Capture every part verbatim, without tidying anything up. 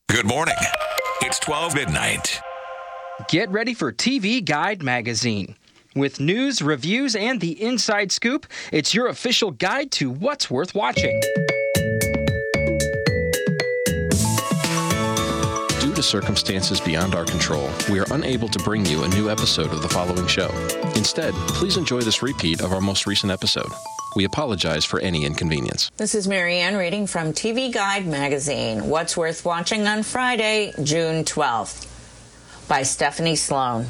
Good morning. It's twelve midnight. Get ready for T V Guide Magazine. With news, reviews, and the inside scoop, it's your official guide to what's worth watching. Due to circumstances beyond our control, we are unable to bring you a new episode of the following show. Instead, please enjoy this repeat of our most recent episode. We apologize for any inconvenience. This is Marianne reading from T V Guide Magazine. What's worth watching on Friday, June twelfth, by Stephanie Sloan.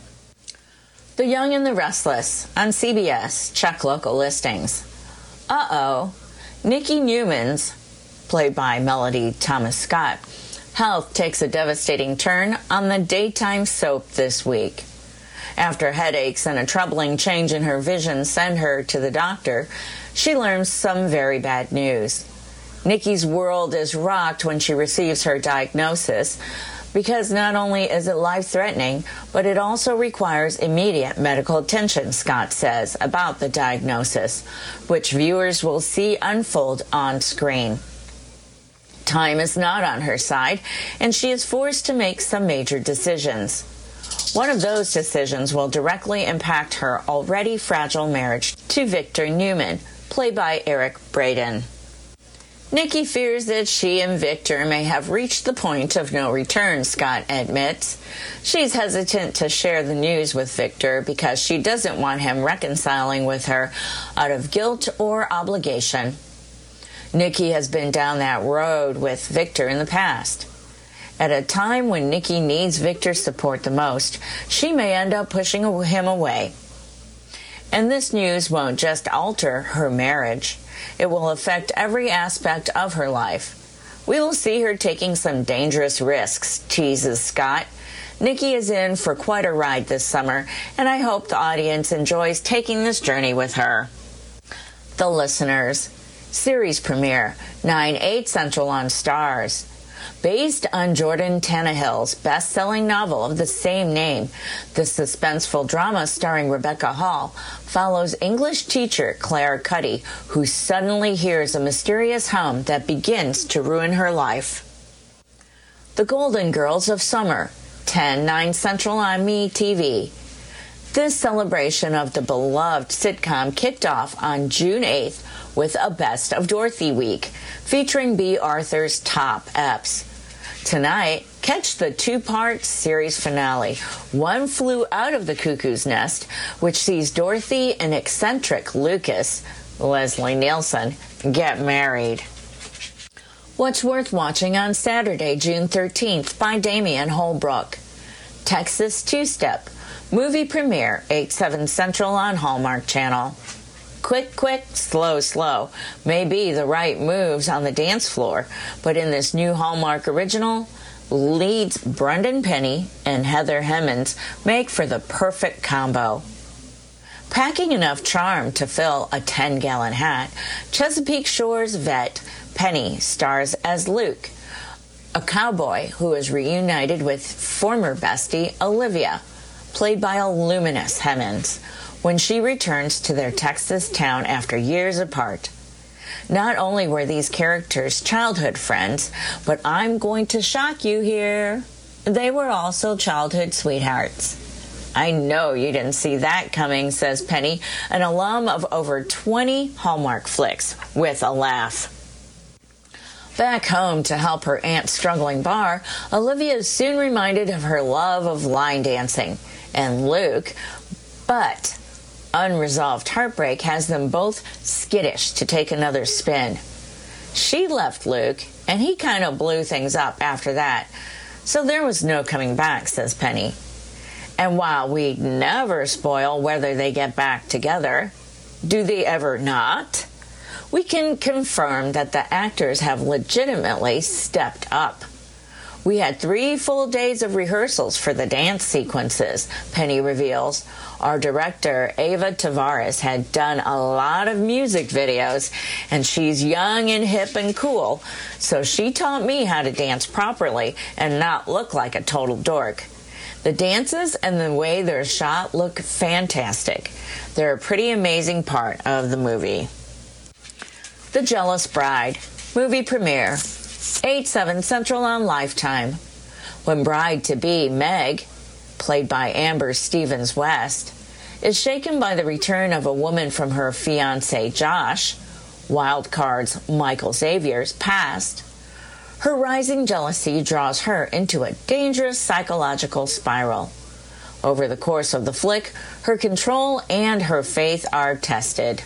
The Young and the Restless on C B S. Check local listings. Uh-oh. Nikki Newman's, played by Melody Thomas Scott, health takes a devastating turn on the daytime soap this week. After headaches and a troubling change in her vision send her to the doctor, she learns some very bad news. Nikki's world is rocked when she receives her diagnosis, because not only is it life-threatening, but it also requires immediate medical attention, Scott says about the diagnosis, which viewers will see unfold on screen. Time is not on her side, and she is forced to make some major decisions. One of those decisions will directly impact her already fragile marriage to Victor Newman, played by Eric Braeden. Nikki fears that she and Victor may have reached the point of no return, Scott admits. She's hesitant to share the news with Victor because she doesn't want him reconciling with her out of guilt or obligation. Nikki has been down that road with Victor in the past. At a time when Nikki needs Victor's support the most, she may end up pushing him away. And this news won't just alter her marriage. It will affect every aspect of her life. We will see her taking some dangerous risks, teases Scott. Nikki is in for quite a ride this summer, and I hope the audience enjoys taking this journey with her. The Listeners. Series premiere, nine eight Central on Starz. Based on Jordan Tannehill's best-selling novel of the same name, the suspenseful drama starring Rebecca Hall follows English teacher Claire Cuddy, who suddenly hears a mysterious hum that begins to ruin her life. The Golden Girls of Summer, ten nine Central on MeTV. This celebration of the beloved sitcom kicked off on June eighth with a Best of Dorothy week, featuring B. Arthur's top eps. Tonight, catch the two-part series finale, One Flew Out of the Cuckoo's Nest, which sees Dorothy and eccentric Lucas, Leslie Nielsen, get married. What's worth watching on Saturday, June thirteenth, by Damian Holbrook. Texas Two-Step, movie premiere, eight seven Central on Hallmark Channel. Quick, quick, slow, slow may be the right moves on the dance floor, but in this new Hallmark original, leads Brendan Penny and Heather Hemmings make for the perfect combo. Packing enough charm to fill a ten-gallon hat, Chesapeake Shore's vet Penny stars as Luke, a cowboy who is reunited with former bestie Olivia, played by a luminous Hemmings, when she returns to their Texas town after years apart. Not only were these characters childhood friends, but I'm going to shock you here, they were also childhood sweethearts. I know you didn't see that coming, says Penny, an alum of over twenty Hallmark flicks, with a laugh. Back home to help her aunt's struggling bar, Olivia is soon reminded of her love of line dancing, and Luke, but unresolved heartbreak has them both skittish to take another spin. She left Luke, and he kind of blew things up after that, so there was no coming back, says Penny. And while we'd never spoil whether they get back together, do they ever not? We can confirm that the actors have legitimately stepped up. We had three full days of rehearsals for the dance sequences, Penny reveals. Our director, Ava Tavares, had done a lot of music videos, and she's young and hip and cool, so she taught me how to dance properly and not look like a total dork. The dances and the way they're shot look fantastic. They're a pretty amazing part of the movie. The Jealous Bride, movie premiere, eight, seven Central on Lifetime. When bride-to-be Meg, played by Amber Stevens West, is shaken by the return of a woman from her fiancé Josh, Wildcard's Michael Xavier's past, her rising jealousy draws her into a dangerous psychological spiral. Over the course of the flick, her control and her faith are tested.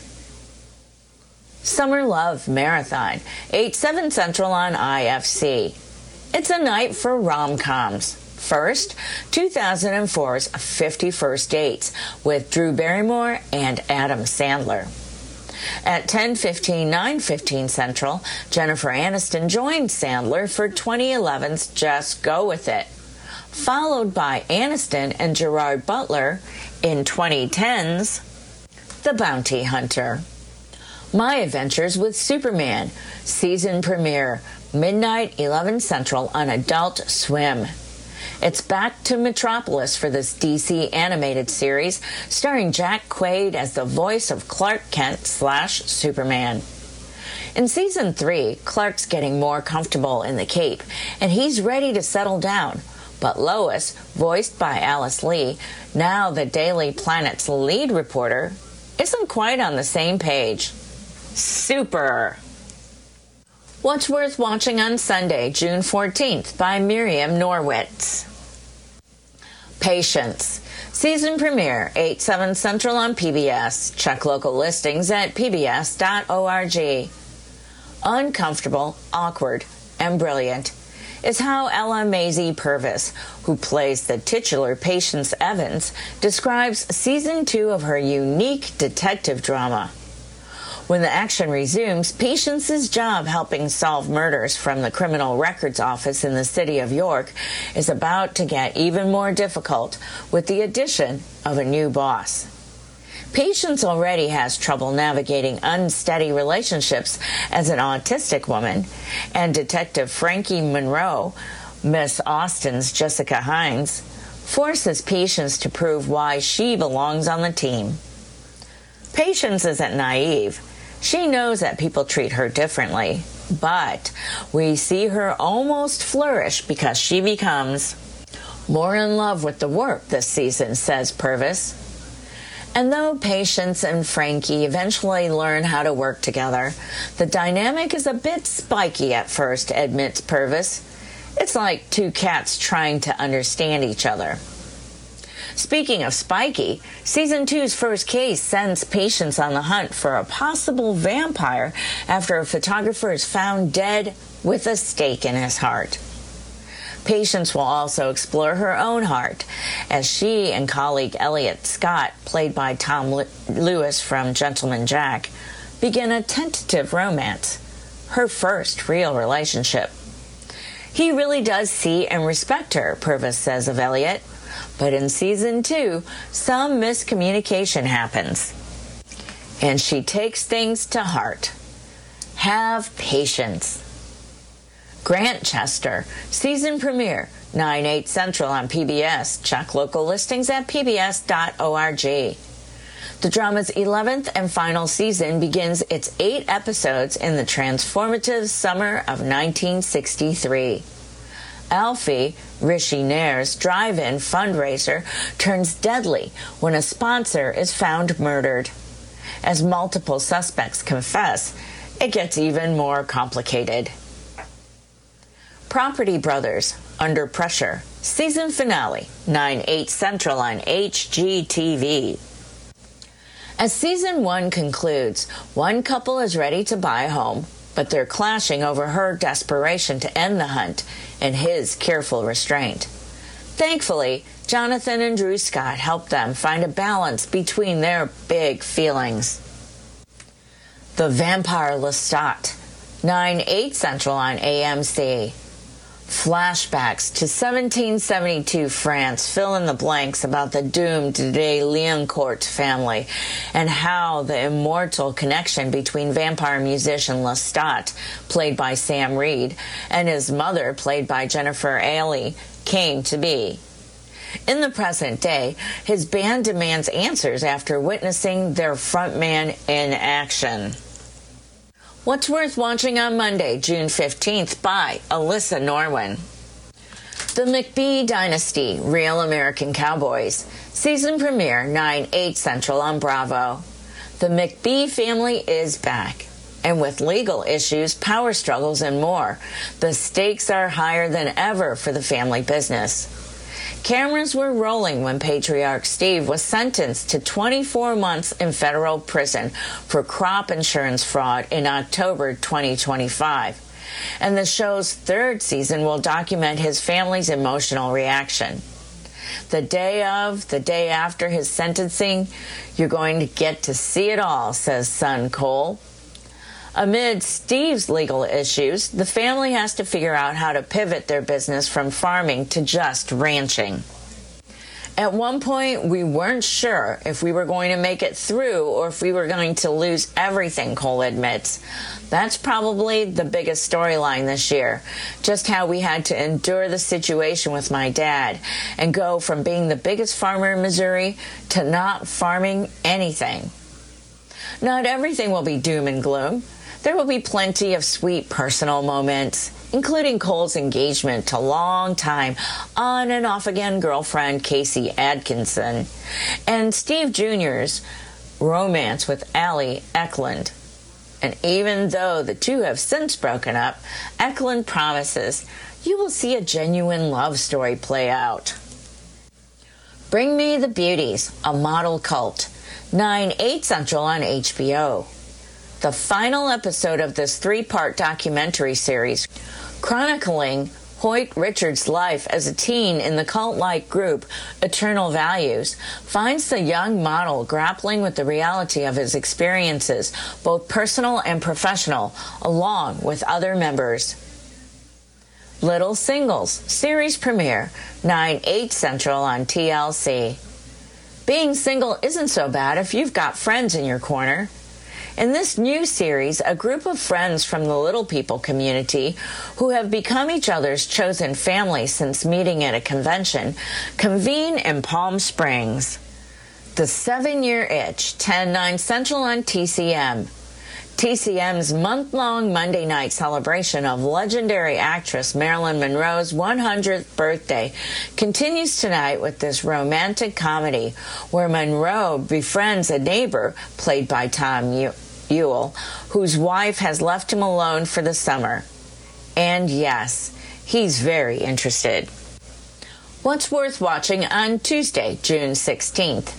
Summer Love Marathon, eight, seven Central on I F C. It's a night for rom-coms. First, two thousand four's fifty First Dates with Drew Barrymore and Adam Sandler. At ten fifteen, nine fifteen Central, Jennifer Aniston joined Sandler for twenty eleven's Just Go With It, followed by Aniston and Gerard Butler in twenty ten's The Bounty Hunter. My Adventures with Superman, season premiere, midnight, eleven Central on Adult Swim. It's back to Metropolis for this D C animated series, starring Jack Quaid as the voice of Clark Kent slash Superman. In season three, Clark's getting more comfortable in the Cape, and he's ready to settle down. But Lois, voiced by Alice Lee, now the Daily Planet's lead reporter, isn't quite on the same page. Super! What's Worth Watching on Sunday, June fourteenth by Miriam Norwitz. Patience. Season premiere, eight, seven Central on P B S. Check local listings at p b s dot org. Uncomfortable, awkward, and brilliant is how Ella Maisie Purvis, who plays the titular Patience Evans, describes season two of her unique detective drama. When the action resumes, Patience's job helping solve murders from the Criminal Records Office in the city of York is about to get even more difficult with the addition of a new boss. Patience already has trouble navigating unsteady relationships as an autistic woman, and Detective Frankie Monroe, Miss Austen's Jessica Hines, forces Patience to prove why she belongs on the team. Patience isn't naive. She knows that people treat her differently, but we see her almost flourish because she becomes more in love with the work this season, says Purvis. And though Patience and Frankie eventually learn how to work together, the dynamic is a bit spiky at first, admits Purvis. It's like two cats trying to understand each other. Speaking of spiky, season two's first case sends Patience on the hunt for a possible vampire after a photographer is found dead with a stake in his heart. Patience will also explore her own heart as she and colleague Elliot Scott, played by Tom Lewis from Gentleman Jack, begin a tentative romance, her first real relationship. He really does see and respect her, Purvis says of Elliot. But in season two, some miscommunication happens, and she takes things to heart. Have patience. Grantchester, season premiere, nine, eight Central on P B S. Check local listings at p b s dot org. The drama's eleventh and final season begins its eight episodes in the transformative summer of nineteen sixty-three. Alfie, Rishi Nair's drive-in fundraiser, turns deadly when a sponsor is found murdered. As multiple suspects confess, it gets even more complicated. Property Brothers, Under Pressure, season finale, nine, eight Central on H G T V. As season one concludes, one couple is ready to buy a home, but they're clashing over her desperation to end the hunt and his careful restraint. Thankfully, Jonathan and Drew Scott help them find a balance between their big feelings. The Vampire Lestat, nine, eight Central on A M C. Flashbacks to seventeen seventy-two France fill in the blanks about the doomed de Liancourt family and how the immortal connection between vampire musician Lestat, played by Sam Reed, and his mother, played by Jennifer Ailey, came to be. In the present day, his band demands answers after witnessing their frontman in action. What's Worth Watching on Monday, June fifteenth by Alyssa Norwin. The McBee Dynasty, Real American Cowboys. Season premiere, nine, eight Central on Bravo. The McBee family is back. And with legal issues, power struggles, and more, the stakes are higher than ever for the family business. Cameras were rolling when patriarch Steve was sentenced to twenty-four months in federal prison for crop insurance fraud in October twenty twenty-five. And the show's third season will document his family's emotional reaction. The day of, the day after his sentencing, you're going to get to see it all, says son Cole. Amid Steve's legal issues, the family has to figure out how to pivot their business from farming to just ranching. At one point, we weren't sure if we were going to make it through or if we were going to lose everything, Cole admits. That's probably the biggest storyline this year, just how we had to endure the situation with my dad and go from being the biggest farmer in Missouri to not farming anything. Not everything will be doom and gloom. There will be plenty of sweet personal moments, including Cole's engagement to long-time on and off-again girlfriend Casey Atkinson, and Steve Junior's romance with Allie Eklund. And even though the two have since broken up, Eklund promises you will see a genuine love story play out. Bring Me the Beauties, a model cult, nine, eight Central on H B O. The final episode of this three-part documentary series, chronicling Hoyt Richards' life as a teen in the cult-like group Eternal Values, finds the young model grappling with the reality of his experiences, both personal and professional, along with other members. Little Singles, series premiere, nine, eight Central on T L C. Being single isn't so bad if you've got friends in your corner. In this new series, a group of friends from the Little People community, who have become each other's chosen family since meeting at a convention, convene in Palm Springs. The Seven-Year Itch, ten, nine Central on T C M. T C M's month-long Monday night celebration of legendary actress Marilyn Monroe's one hundredth birthday continues tonight with this romantic comedy where Monroe befriends a neighbor, played by Tom Ewell, whose wife has left him alone for the summer. And yes, he's very interested. What's Worth Watching on Tuesday, June sixteenth?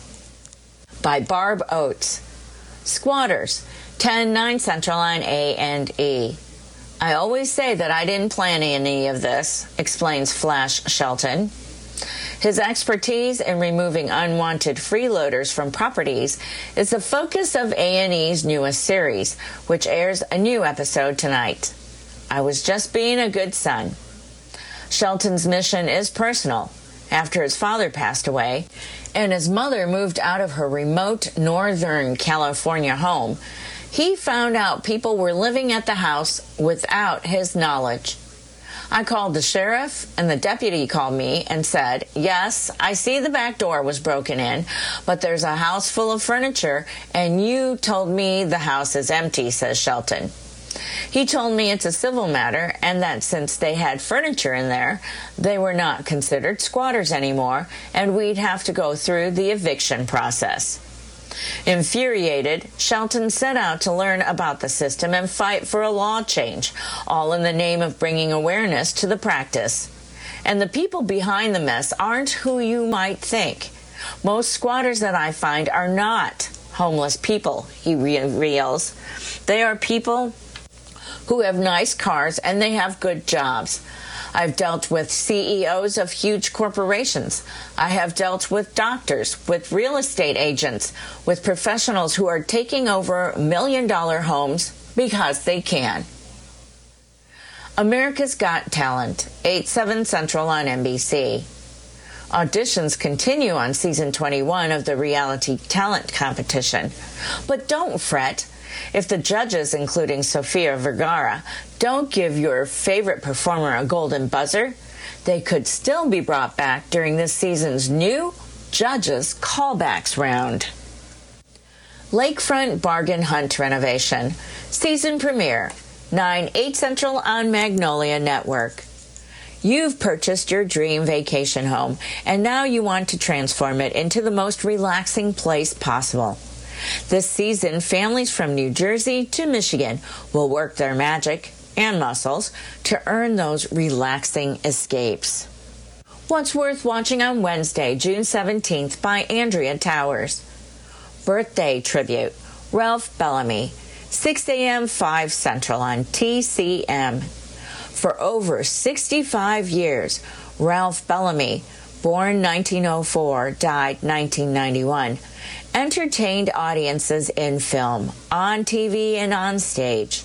By Barb Oates. Squatters, ten, nine Central on A and E. I always say that I didn't plan any of this, explains Flash Shelton. His expertise in removing unwanted freeloaders from properties is the focus of A and E's newest series, which airs a new episode tonight. I was just being a good son. Shelton's mission is personal. After his father passed away and his mother moved out of her remote Northern California home, he found out people were living at the house without his knowledge. I called the sheriff, and the deputy called me and said, yes, I see the back door was broken in, but there's a house full of furniture, and you told me the house is empty, says Shelton. He told me it's a civil matter, and that since they had furniture in there, they were not considered squatters anymore, and we'd have to go through the eviction process. Infuriated, Shelton set out to learn about the system and fight for a law change, all in the name of bringing awareness to the practice. And the people behind the mess aren't who you might think. Most squatters that I find are not homeless people, he reveals. They are people who have nice cars and they have good jobs. I've dealt with C E Os of huge corporations. I have dealt with doctors, with real estate agents, with professionals who are taking over million-dollar homes because they can. America's Got Talent, eight, seven Central on N B C. Auditions continue on season twenty-one of the reality talent competition. But don't fret. If the judges, including Sofia Vergara, don't give your favorite performer a golden buzzer, they could still be brought back during this season's new Judges Callbacks round. Lakefront Bargain Hunt renovation. Season premiere. nine, eight Central on Magnolia Network. You've purchased your dream vacation home, and now you want to transform it into the most relaxing place possible. This season, families from New Jersey to Michigan will work their magic and muscles to earn those relaxing escapes. What's Worth Watching on Wednesday, June seventeenth by Andrea Towers. Birthday Tribute, Ralph Bellamy, six a.m., five Central on T C M. For over sixty-five years, Ralph Bellamy, born nineteen oh four, died nineteen ninety-one, entertained audiences in film, on T V, and on stage.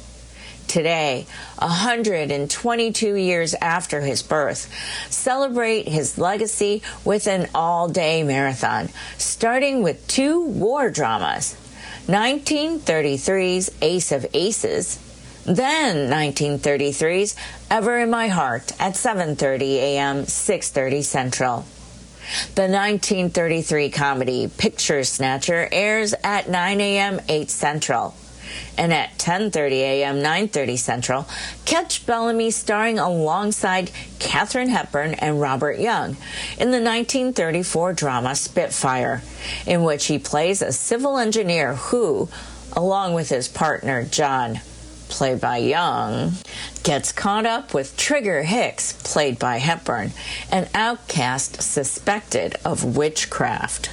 Today, one hundred twenty-two years after his birth, celebrate his legacy with an all-day marathon, starting with two war dramas, nineteen thirty-three's Ace of Aces, then nineteen thirty-three's Ever in My Heart at seven thirty a.m., six thirty Central. The nineteen thirty-three comedy Picture Snatcher airs at nine a.m., eight Central. And at ten thirty a.m., nine thirty Central, catch Bellamy starring alongside Katharine Hepburn and Robert Young in the nineteen thirty-four drama Spitfire, in which he plays a civil engineer who, along with his partner John, played by Young, gets caught up with Trigger Hicks, played by Hepburn, an outcast suspected of witchcraft.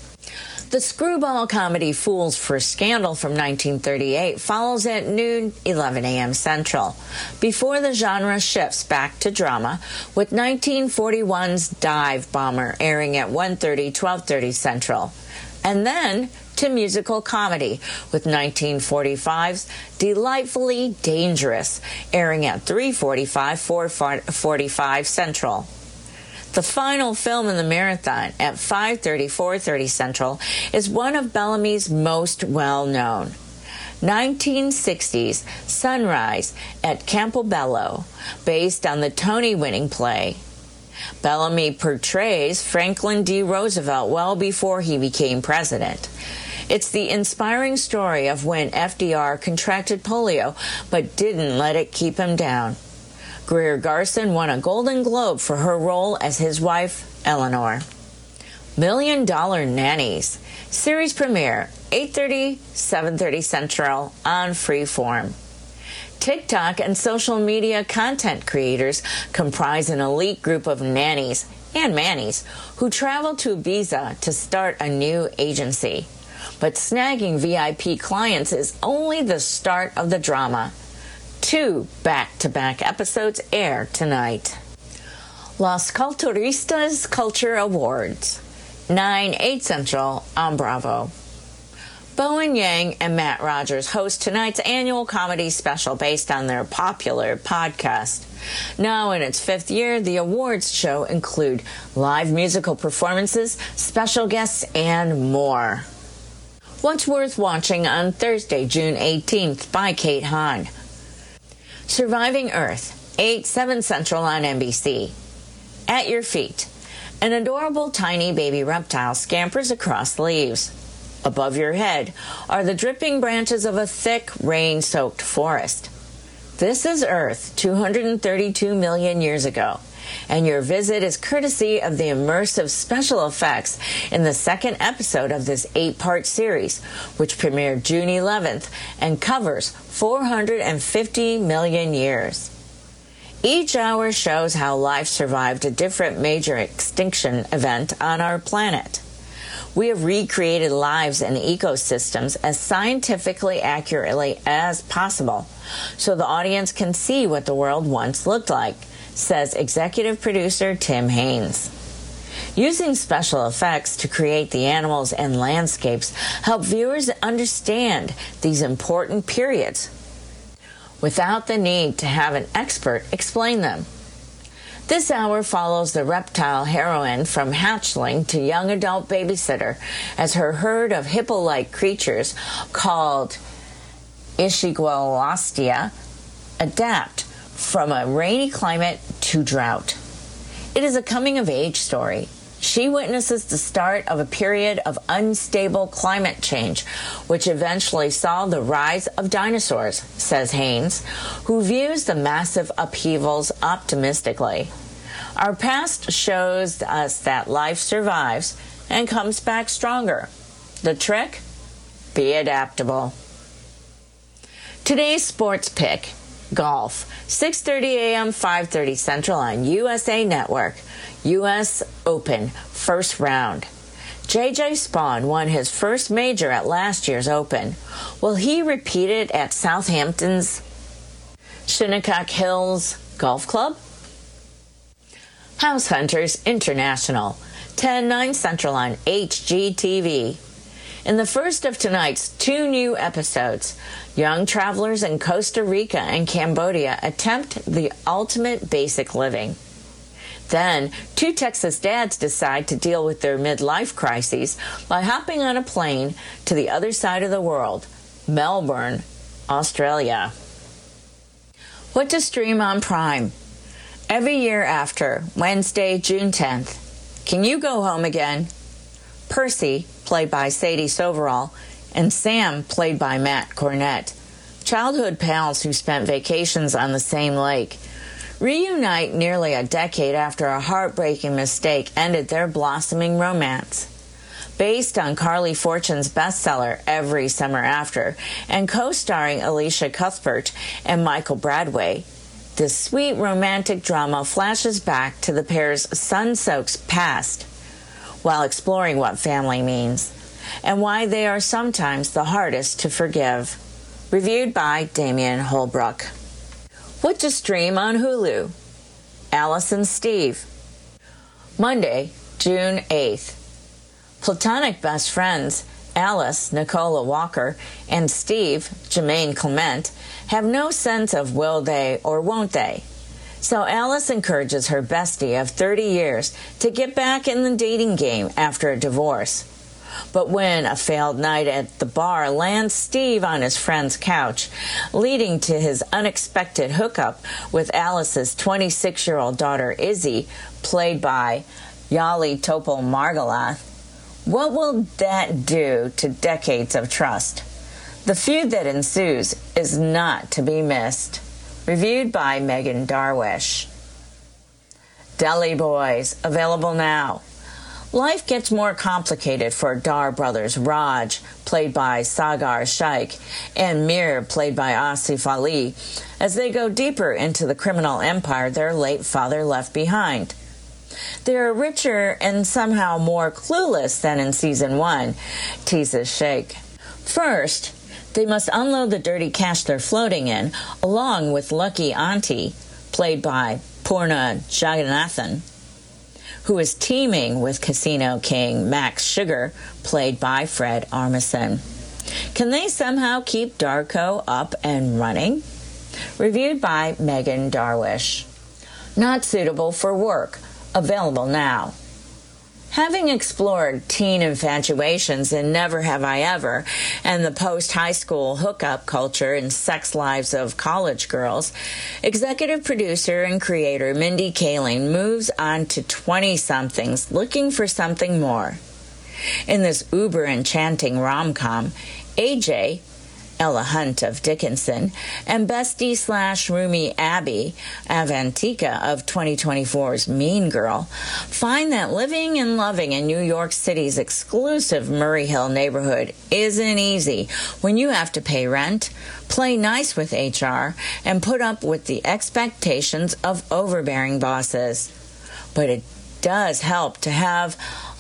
The screwball comedy Fools for Scandal from nineteen thirty-eight follows at noon, eleven a.m. Central, before the genre shifts back to drama, with nineteen forty-one's Dive Bomber airing at one thirty, twelve thirty Central, and then to musical comedy, with nineteen forty-five's Delightfully Dangerous airing at three forty-five, four forty-five Central. The final film in the marathon at five thirty, four thirty Central is one of Bellamy's most well-known. nineteen sixties Sunrise at Campobello, based on the Tony-winning play. Bellamy portrays Franklin D. Roosevelt well before he became president. It's the inspiring story of when F D R contracted polio but didn't let it keep him down. Greer Garson won a Golden Globe for her role as his wife, Eleanor. Million Dollar Nannies. Series premiere, eight thirty, seven thirty Central on Freeform. TikTok and social media content creators comprise an elite group of nannies and mannies who travel to Ibiza to start a new agency. But snagging V I P clients is only the start of the drama. Two back-to-back episodes air tonight. Los Culturistas Culture Awards, nine, eight Central on Bravo. Bowen Yang and Matt Rogers host tonight's annual comedy special based on their popular podcast. Now in its fifth year, the awards show include live musical performances, special guests, and more. What's Worth Watching on Thursday, June eighteenth by Kate Hahn. Surviving Earth, eight, seven Central on N B C. At your feet, an adorable tiny baby reptile scampers across leaves. Above your head are the dripping branches of a thick, rain-soaked forest. This is Earth two hundred thirty-two million years ago, and your visit is courtesy of the immersive special effects in the second episode of this eight-part series, which premiered June eleventh and covers four hundred fifty million years. Each hour shows how life survived a different major extinction event on our planet. We have recreated lives and ecosystems as scientifically accurately as possible, so the audience can see what the world once looked like, says executive producer Tim Haynes. Using special effects to create the animals and landscapes help viewers understand these important periods without the need to have an expert explain them. This hour follows the reptile heroine from hatchling to young adult babysitter as her herd of hippo-like creatures called Ischigualastia adapt from a rainy climate to drought. It is a coming-of-age story, She witnesses the start of a period of unstable climate change, which eventually saw the rise of dinosaurs, says Haynes, who views the massive upheavals optimistically. Our past shows us that life survives and comes back stronger. The trick? Be adaptable. Today's sports pick, golf, six thirty a.m., five thirty Central on U S A Network. U S Open, first round. J J Spaun won his first major at last year's Open. Will he repeat it at Southampton's Shinnecock Hills Golf Club? House Hunters International, ten, nine Central on H G T V. In the first of tonight's two new episodes, young travelers in Costa Rica and Cambodia attempt the ultimate basic living. Then, two Texas dads decide to deal with their midlife crises by hopping on a plane to the other side of the world, Melbourne, Australia. What to stream on Prime? Every year after Wednesday, June tenth, Can You Go Home Again? Percy, played by Sadie Soverall, and Sam, played by Matt Cornett, childhood pals who spent vacations on the same lake, reunite nearly a decade after a heartbreaking mistake ended their blossoming romance. Based on Carly Fortune's bestseller Every Summer After and co-starring Alicia Cuthbert and Michael Bradway, this sweet romantic drama flashes back to the pair's sun-soaked past while exploring what family means and why they are sometimes the hardest to forgive. Reviewed by Damian Holbrook. What to stream on Hulu? Alice and Steve. Monday, June eighth. Platonic best friends Alice, Nicola Walker, and Steve, Jermaine Clement, have no sense of will they or won't they. So Alice encourages her bestie of thirty years to get back in the dating game after a divorce. But when a failed night at the bar lands Steve on his friend's couch, leading to his unexpected hookup with Alice's twenty-six-year-old daughter Izzy, played by Yali Topol Margolath, what will that do to decades of trust? The feud that ensues is not to be missed. Reviewed by Megan Darwish. Deli Boys, available now. Life gets more complicated for Dar brothers Raj, played by Sagar Shaikh, and Mir, played by Asif Ali, as they go deeper into the criminal empire their late father left behind. They are richer and somehow more clueless than in season one, teases Shaikh. First, they must unload the dirty cash they're floating in, along with Lucky Auntie, played by Purna Jagannathan, who is teaming with Casino King Max Sugar, played by Fred Armisen. Can they somehow keep Darko up and running? Reviewed by Megan Darwish. Not suitable for work, available now. Having explored teen infatuations in Never Have I Ever and the post-high school hookup culture and sex lives of college girls, executive producer and creator Mindy Kaling moves on to twenty-somethings looking for something more. In this uber-enchanting rom-com, A J, Ella Hunt of Dickinson, and bestie slash roomie Abby Avantika of twenty twenty-four's Mean Girl find that living and loving in New York City's exclusive Murray Hill neighborhood isn't easy when you have to pay rent, play nice with H R, and put up with the expectations of overbearing bosses. But it does help to have